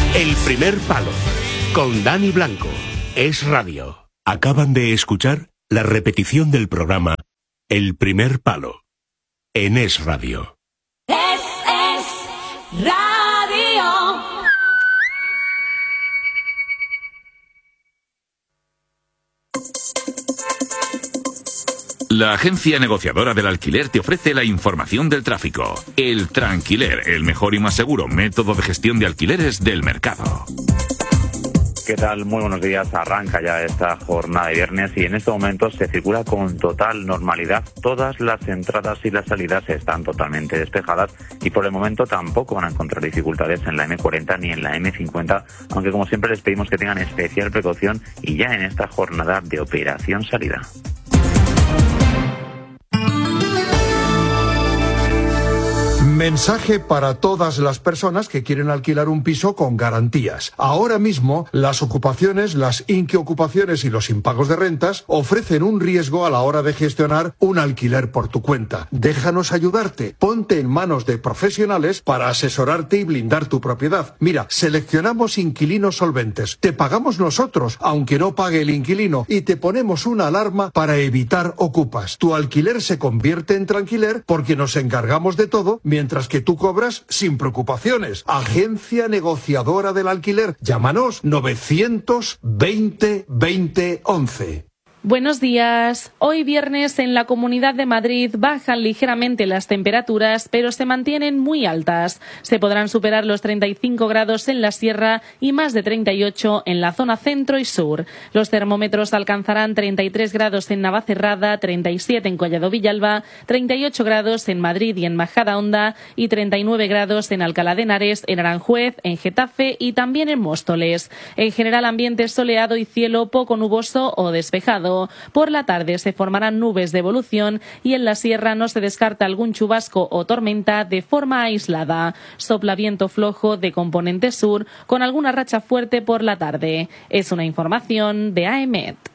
El primer palo, con Dani Blanco. Es Radio. Acaban de escuchar la repetición del programa El primer palo, en Es Radio. Es Radio. La agencia negociadora del alquiler te ofrece la información del tráfico. El Tranquiler, el mejor y más seguro método de gestión de alquileres del mercado. ¿Qué tal? Muy buenos días. Arranca ya esta jornada de viernes y en este momento se circula con total normalidad. Todas las entradas y las salidas están totalmente despejadas y por el momento tampoco van a encontrar dificultades en la M40 ni en la M50, aunque como siempre les pedimos que tengan especial precaución y ya en esta jornada de operación salida. Mensaje para todas las personas que quieren alquilar un piso con garantías. Ahora mismo, las ocupaciones, las inquiocupaciones y los impagos de rentas ofrecen un riesgo a la hora de gestionar un alquiler por tu cuenta. Déjanos ayudarte. Ponte en manos de profesionales para asesorarte y blindar tu propiedad. Mira, seleccionamos inquilinos solventes. Te pagamos nosotros, aunque no pague el inquilino, y te ponemos una alarma para evitar ocupas. Tu alquiler se convierte en tranquiler porque nos encargamos de todo, mientras que tú cobras sin preocupaciones. Agencia negociadora del alquiler. Llámanos 920 20 11. Buenos días. Hoy viernes en la Comunidad de Madrid bajan ligeramente las temperaturas, pero se mantienen muy altas. Se podrán superar los 35 grados en la sierra y más de 38 en la zona centro y sur. Los termómetros alcanzarán 33 grados en Navacerrada, 37 en Collado Villalba, 38 grados en Madrid y en Majadahonda y 39 grados en Alcalá de Henares, en Aranjuez, en Getafe y también en Móstoles. En general, ambiente soleado y cielo poco nuboso o despejado. Por la tarde se formarán nubes de evolución y en la sierra no se descarta algún chubasco o tormenta de forma aislada. Sopla viento flojo de componente sur con alguna racha fuerte por la tarde. Es una información de AEMET.